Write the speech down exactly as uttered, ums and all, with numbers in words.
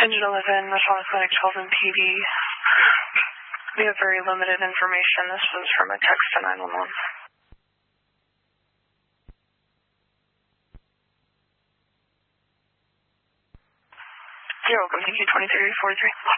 Engine eleven, Metropolis Clinic twelve and P D. We have very limited information. This was from a text to nine one one. You're welcome. Thank you, twenty-three forty-three.